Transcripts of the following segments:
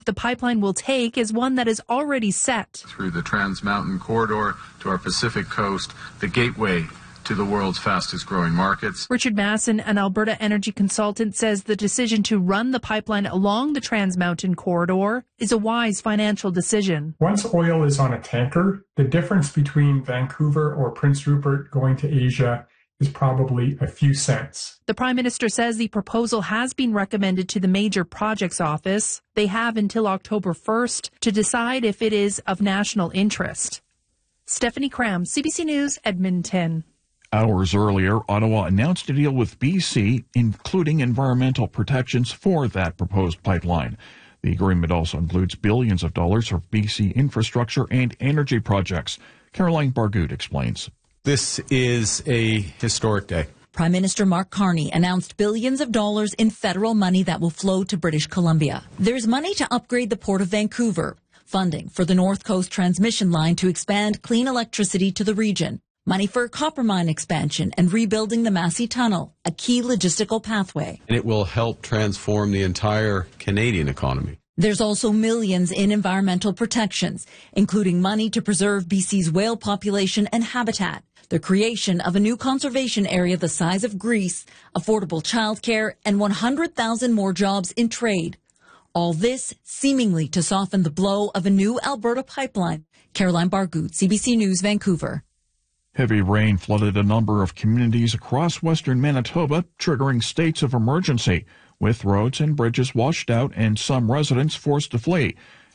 The pipeline will take is one that is already set. Through the Trans Mountain Corridor to our Pacific coast, the gateway to the world's fastest growing markets. Richard Masson, an Alberta energy consultant, says the decision to run the pipeline along the Trans Mountain Corridor is a wise financial decision. Once oil is on a tanker, the difference between Vancouver or Prince Rupert going to Asia is probably a few cents. The Prime Minister says the proposal has been recommended to the Major Projects Office. They have until October 1st to decide if it is of national interest. Stephanie Cram, CBC News, Edmonton. Hours earlier, Ottawa announced a deal with BC, including environmental protections for that proposed pipeline. The agreement also includes billions of dollars for BC infrastructure and energy projects. Caroline Bargout explains. This is a historic day. Prime Minister Mark Carney announced billions of dollars in federal money that will flow to British Columbia. There's money to upgrade the Port of Vancouver, funding for the North Coast transmission line to expand clean electricity to the region, money for copper mine expansion and rebuilding the Massey Tunnel, a key logistical pathway. And it will help transform the entire Canadian economy. There's also millions in environmental protections, including money to preserve BC's whale population and habitat, the creation of a new conservation area the size of Greece, affordable childcare, and 100,000 more jobs in trade. All this seemingly to soften the blow of a new Alberta pipeline. Caroline Bargout, CBC News, Vancouver. Heavy rain flooded a number of communities across western Manitoba, triggering states of emergency, with roads and bridges washed out and some residents forced to flee.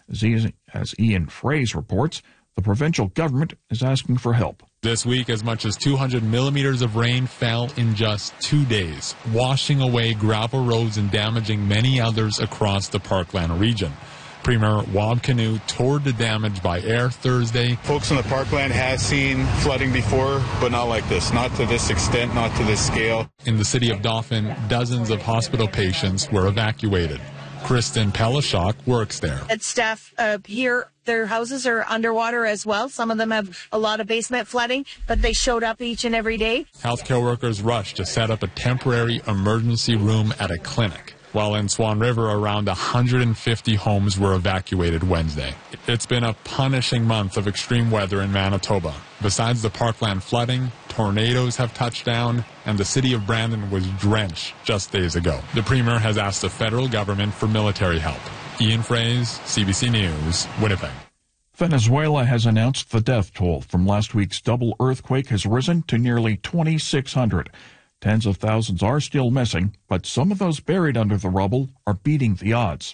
As Ian Fraze reports, the provincial government is asking for help. This week, as much as 200 millimeters of rain fell in just 2 days, washing away gravel roads and damaging many others across the Parkland region. Premier Wab Kinew toured the damage by air Thursday. Folks in the Parkland have seen flooding before, but not like this, not to this extent, not to this scale. In the city of Dauphin, dozens of hospital patients were evacuated. Kristen Pelishok works there. Staff here, their houses are underwater as well. Some of them have a lot of basement flooding, but they showed up each and every day. Healthcare workers rushed to set up a temporary emergency room at a clinic. While in Swan River, around 150 homes were evacuated Wednesday. It's been a punishing month of extreme weather in Manitoba. Besides the Parkland flooding, tornadoes have touched down, and the city of Brandon was drenched just days ago. The Premier has asked the federal government for military help. Ian Fraze, CBC News, Winnipeg. Venezuela has announced the death toll from last week's double earthquake has risen to nearly 2,600. Tens of thousands are still missing, but some of those buried under the rubble are beating the odds.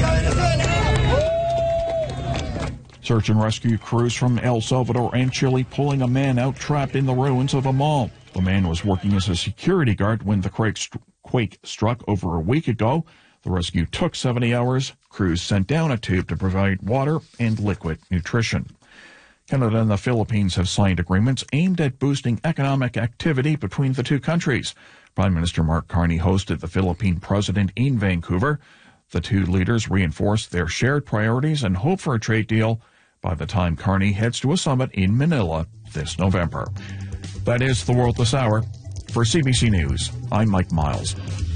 Search and rescue crews from El Salvador and Chile pulling a man out trapped in the ruins of a mall. The man was working as a security guard when the quake struck over a week ago. The rescue took 70 hours. Crews sent down a tube to provide water and liquid nutrition. Canada and the Philippines have signed agreements aimed at boosting economic activity between the two countries. Prime Minister Mark Carney hosted the Philippine president in Vancouver. The two leaders reinforced their shared priorities and hope for a trade deal by the time Carney heads to a summit in Manila this November. That is the world this hour. For CBC News, I'm Mike Miles.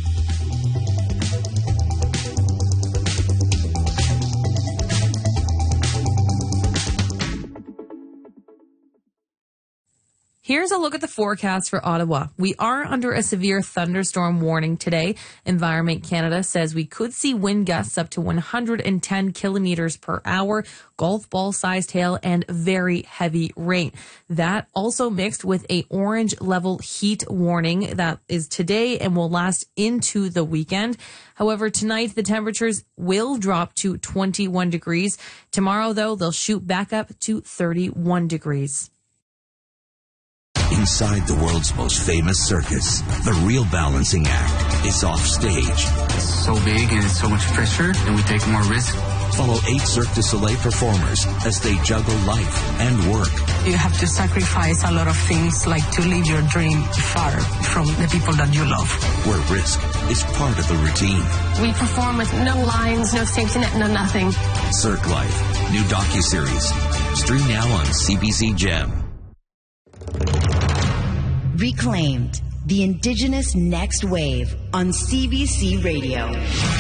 Here's a look at the forecast for Ottawa. We are under a severe thunderstorm warning today. Environment Canada says we could see wind gusts up to 110 kilometers per hour, golf ball-sized hail, and very heavy rain. That also mixed with a orange level heat warning that is today and will last into the weekend. However, tonight the temperatures will drop to 21 degrees. Tomorrow, though, they'll shoot back up to 31 degrees. Inside the world's most famous circus, the real balancing act is off stage. It's so big and it's so much pressure and we take more risk. Follow 8 Cirque du Soleil performers as they juggle life and work. You have to sacrifice a lot of things, like to leave your dream far from the people that you love. Where risk is part of the routine. We perform with no lines, no safety net, no nothing. Cirque Life, new docuseries. Stream now on CBC Gem. Reclaimed, the Indigenous Next Wave on CBC Radio.